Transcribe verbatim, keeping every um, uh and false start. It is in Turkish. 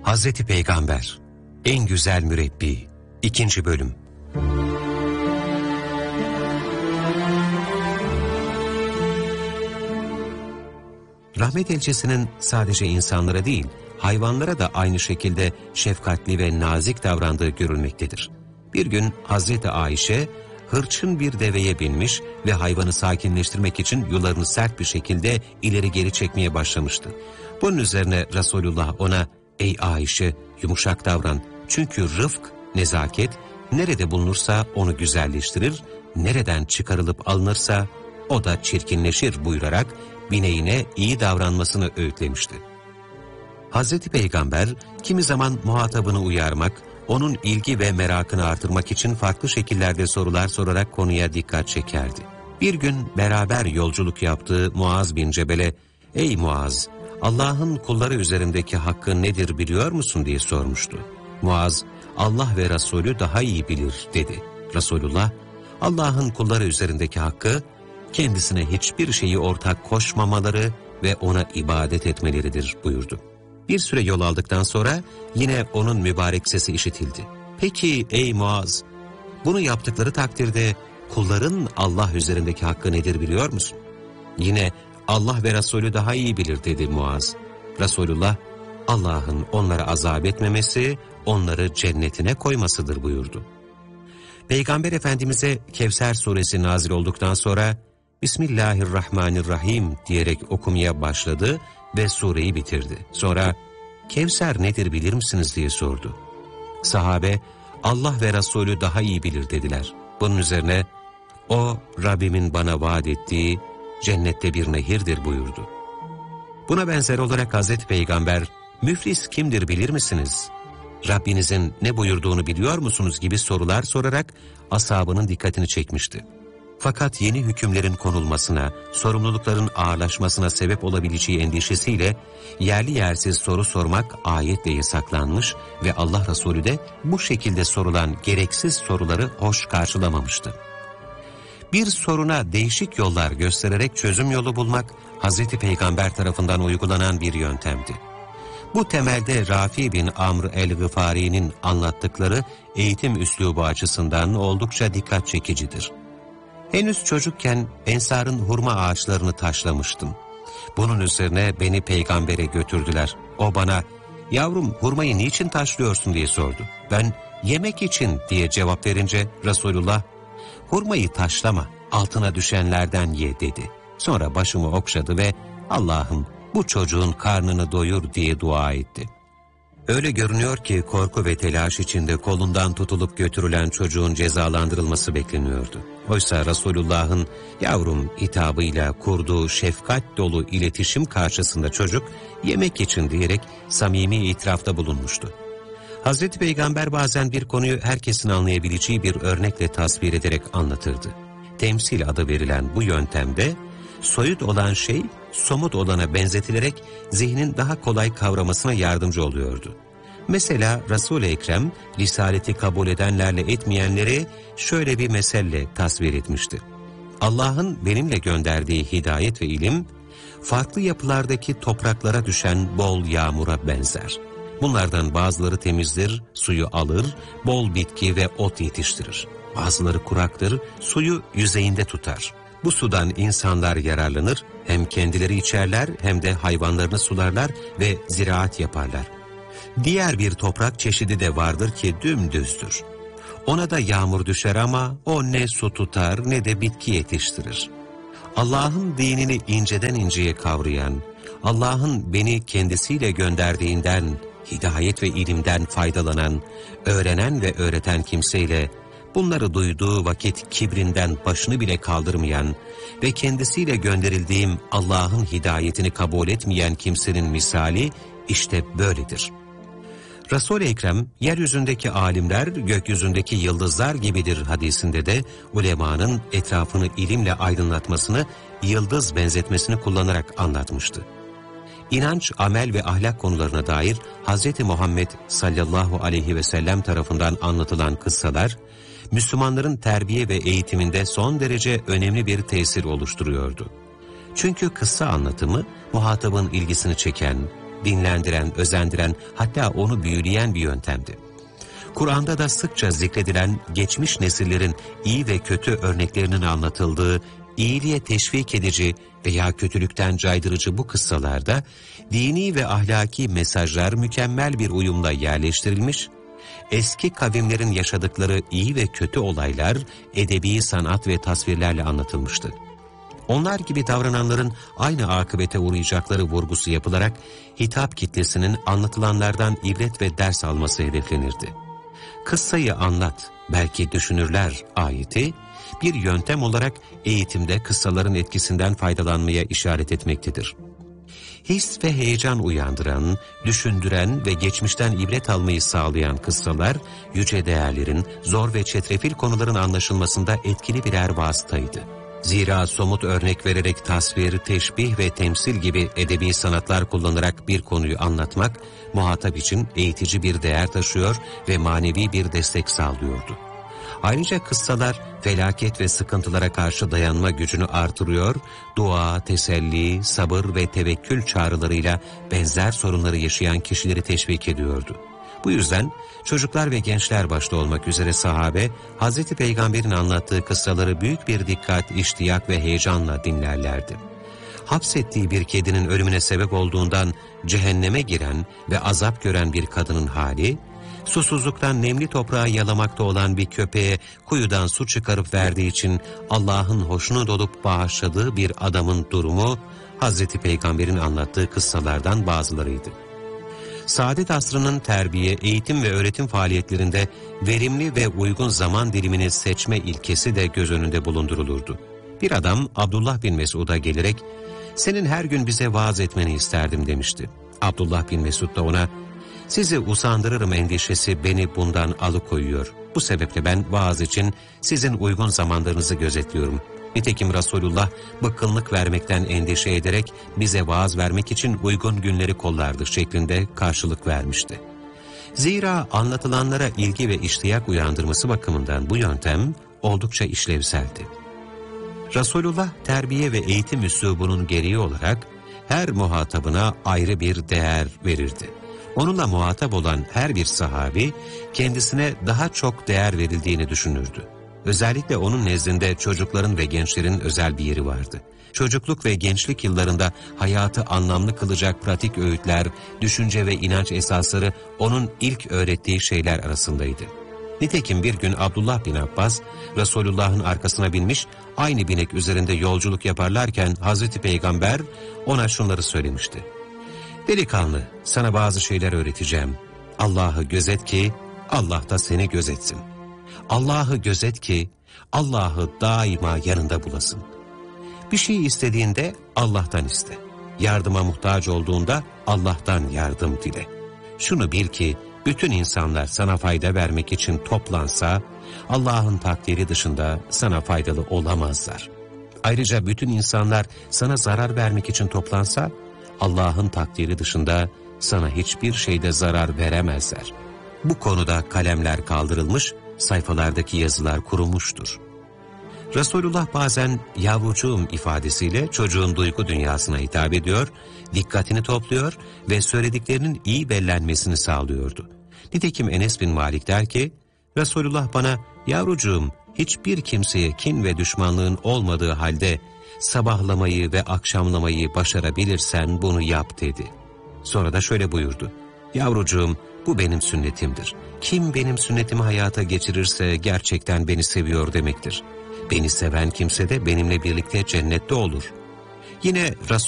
Hazreti Peygamber, en güzel mürebbi. İkinci bölüm. Rahmet elçisinin sadece insanlara değil, hayvanlara da aynı şekilde şefkatli ve nazik davrandığı görülmektedir. Bir gün Hazreti Ayşe, hırçın bir deveye binmiş ve hayvanı sakinleştirmek için yularını sert bir şekilde ileri geri çekmeye başlamıştı. Bunun üzerine Resulullah ona, "Ey Ayşe, yumuşak davran, çünkü rıfk, nezaket, nerede bulunursa onu güzelleştirir, nereden çıkarılıp alınırsa o da çirkinleşir" buyurarak bineğine iyi davranmasını öğütlemişti. Hazreti Peygamber kimi zaman muhatabını uyarmak, onun ilgi ve merakını artırmak için farklı şekillerde sorular sorarak konuya dikkat çekerdi. Bir gün beraber yolculuk yaptığı Muaz bin Cebel'e, "Ey Muaz, Allah'ın kulları üzerindeki hakkı nedir biliyor musun?" diye sormuştu. Muaz, "Allah ve Resulü daha iyi bilir" dedi. Resulullah, "Allah'ın kulları üzerindeki hakkı, kendisine hiçbir şeyi ortak koşmamaları ve ona ibadet etmeleridir" buyurdu. Bir süre yol aldıktan sonra yine onun mübarek sesi işitildi. "Peki ey Muaz, bunu yaptıkları takdirde kulların Allah üzerindeki hakkı nedir biliyor musun?" Yine "Allah ve Resulü daha iyi bilir" dedi Muaz. Resulullah, "Allah'ın onlara azap etmemesi, onları cennetine koymasıdır" buyurdu. Peygamber Efendimiz'e Kevser suresi nazil olduktan sonra "Bismillahirrahmanirrahim" diyerek okumaya başladı ve sureyi bitirdi. Sonra "Kevser nedir bilir misiniz?" diye sordu. Sahabe, "Allah ve Resulü daha iyi bilir" dediler. Bunun üzerine "O Rabbimin bana vaat ettiği cennette bir nehirdir" buyurdu. Buna benzer olarak Hazreti Peygamber, "Müflis kimdir bilir misiniz? Rabbinizin ne buyurduğunu biliyor musunuz?" gibi sorular sorarak ashabının dikkatini çekmişti. Fakat yeni hükümlerin konulmasına, sorumlulukların ağırlaşmasına sebep olabileceği endişesiyle yerli yersiz soru sormak ayetle yasaklanmış ve Allah Resulü de bu şekilde sorulan gereksiz soruları hoş karşılamamıştı. Bir soruna değişik yollar göstererek çözüm yolu bulmak, Hazreti Peygamber tarafından uygulanan bir yöntemdi. Bu temelde Rafi bin Amr el-Gıfari'nin anlattıkları eğitim üslubu açısından oldukça dikkat çekicidir. "Henüz çocukken Ensar'ın hurma ağaçlarını taşlamıştım. Bunun üzerine beni peygambere götürdüler. O bana, 'Yavrum, hurmayı niçin taşlıyorsun?' diye sordu. Ben, 'Yemek için' diye cevap verince Resulullah, 'Hurmayı taşlama, altına düşenlerden ye' dedi. Sonra başımı okşadı ve 'Allah'ım, bu çocuğun karnını doyur' diye dua etti." Öyle görünüyor ki korku ve telaş içinde kolundan tutulup götürülen çocuğun cezalandırılması bekleniyordu. Oysa Resulullah'ın "yavrum" hitabıyla kurduğu şefkat dolu iletişim karşısında çocuk "yemek için" diyerek samimi itirafta bulunmuştu. Hazreti Peygamber bazen bir konuyu herkesin anlayabileceği bir örnekle tasvir ederek anlatırdı. Temsil adı verilen bu yöntemde soyut olan şey somut olana benzetilerek zihnin daha kolay kavramasına yardımcı oluyordu. Mesela Resul-i Ekrem risaleti kabul edenlerle etmeyenleri şöyle bir meselle tasvir etmişti. Allah'ın benimle gönderdiği hidayet ve ilim, farklı yapılardaki topraklara düşen bol yağmura benzer. Bunlardan bazıları temizdir, suyu alır, bol bitki ve ot yetiştirir. Bazıları kuraktır, suyu yüzeyinde tutar. Bu sudan insanlar yararlanır, hem kendileri içerler hem de hayvanlarını sularlar ve ziraat yaparlar. Diğer bir toprak çeşidi de vardır ki dümdüzdür. Ona da yağmur düşer ama o ne su tutar ne de bitki yetiştirir. Allah'ın dinini inceden inceye kavrayan, Allah'ın beni kendisiyle gönderdiğinden, hidayet ve ilimden faydalanan, öğrenen ve öğreten kimseyle, bunları duyduğu vakit kibrinden başını bile kaldırmayan ve kendisiyle gönderildiğim Allah'ın hidayetini kabul etmeyen kimsenin misali işte böyledir. Resul-i Ekrem, yeryüzündeki alimler gökyüzündeki yıldızlar gibidir hadisinde de ulemanın etrafını ilimle aydınlatmasını, yıldız benzetmesini kullanarak anlatmıştı. İnanç, amel ve ahlak konularına dair Hz. Muhammed sallallahu aleyhi ve sellem tarafından anlatılan kıssalar, Müslümanların terbiye ve eğitiminde son derece önemli bir tesir oluşturuyordu. Çünkü kıssa anlatımı muhatabın ilgisini çeken, dinlendiren, özendiren, hatta onu büyüleyen bir yöntemdi. Kur'an'da da sıkça zikredilen geçmiş nesillerin iyi ve kötü örneklerinin anlatıldığı, iyiliğe teşvik edici veya kötülükten caydırıcı bu kıssalarda dini ve ahlaki mesajlar mükemmel bir uyumla yerleştirilmiş, eski kavimlerin yaşadıkları iyi ve kötü olaylar edebi sanat ve tasvirlerle anlatılmıştı. Onlar gibi davrananların aynı akıbete uğrayacakları vurgusu yapılarak hitap kitlesinin anlatılanlardan ibret ve ders alması hedeflenirdi. Kıssayı anlat, belki düşünürler ayeti, bir yöntem olarak eğitimde kıssaların etkisinden faydalanmaya işaret etmektedir. His ve heyecan uyandıran, düşündüren ve geçmişten ibret almayı sağlayan kıssalar, yüce değerlerin, zor ve çetrefil konuların anlaşılmasında etkili birer vasıtaydı. Zira somut örnek vererek tasvir, teşbih ve temsil gibi edebi sanatlar kullanarak bir konuyu anlatmak, muhatap için eğitici bir değer taşıyor ve manevi bir destek sağlıyordu. Ayrıca kıssalar felaket ve sıkıntılara karşı dayanma gücünü artırıyor, dua, teselli, sabır ve tevekkül çağrılarıyla benzer sorunları yaşayan kişileri teşvik ediyordu. Bu yüzden çocuklar ve gençler başta olmak üzere sahabe, Hazreti Peygamber'in anlattığı kıssaları büyük bir dikkat, iştiyak ve heyecanla dinlerlerdi. Hapsettiği bir kedinin ölümüne sebep olduğundan cehenneme giren ve azap gören bir kadının hali, susuzluktan nemli toprağı yalamakta olan bir köpeğe kuyudan su çıkarıp verdiği için Allah'ın hoşnut olup bağışladığı bir adamın durumu, Hazreti Peygamber'in anlattığı kıssalardan bazılarıydı. Saadet asrının terbiye, eğitim ve öğretim faaliyetlerinde verimli ve uygun zaman dilimini seçme ilkesi de göz önünde bulundurulurdu. Bir adam Abdullah bin Mesud'a gelerek, "Senin her gün bize vaaz etmeni isterdim." demişti. Abdullah bin Mesud da ona, "Sizi usandırırım endişesi beni bundan alıkoyuyor. Bu sebeple ben vaaz için sizin uygun zamanlarınızı gözetliyorum. Nitekim Resulullah bıkkınlık vermekten endişe ederek bize vaaz vermek için uygun günleri kollardı" şeklinde karşılık vermişti. Zira anlatılanlara ilgi ve iştiyak uyandırması bakımından bu yöntem oldukça işlevseldi. Resulullah terbiye ve eğitim üslubunun gereği olarak her muhatabına ayrı bir değer verirdi. Onunla muhatap olan her bir sahabi kendisine daha çok değer verildiğini düşünürdü. Özellikle onun nezdinde çocukların ve gençlerin özel bir yeri vardı. Çocukluk ve gençlik yıllarında hayatı anlamlı kılacak pratik öğütler, düşünce ve inanç esasları onun ilk öğrettiği şeyler arasındaydı. Nitekim bir gün Abdullah bin Abbas, Resulullah'ın arkasına binmiş, aynı binek üzerinde yolculuk yaparlarken Hazreti Peygamber ona şunları söylemişti. "Delikanlı, sana bazı şeyler öğreteceğim. Allah'ı gözet ki Allah da seni gözetsin. Allah'ı gözet ki Allah'ı daima yanında bulasın. Bir şey istediğinde Allah'tan iste. Yardıma muhtaç olduğunda Allah'tan yardım dile. Şunu bil ki bütün insanlar sana fayda vermek için toplansa Allah'ın takdiri dışında sana faydalı olamazlar. Ayrıca bütün insanlar sana zarar vermek için toplansa Allah'ın takdiri dışında sana hiçbir şeyde zarar veremezler." Bu konuda kalemler kaldırılmış, sayfalardaki yazılar kurumuştur. Resulullah bazen "yavrucuğum" ifadesiyle çocuğun duygu dünyasına hitap ediyor, dikkatini topluyor ve söylediklerinin iyi bellenmesini sağlıyordu. Nitekim Enes bin Malik der ki, "Resulullah bana, yavrucuğum, hiçbir kimseye kin ve düşmanlığın olmadığı halde sabahlamayı ve akşamlamayı başarabilirsen bunu yap" dedi. Sonra da şöyle buyurdu, "Yavrucuğum, bu benim sünnetimdir. Kim benim sünnetimi hayata geçirirse gerçekten beni seviyor demektir. Beni seven kimse de benimle birlikte cennette olur." Yine Resul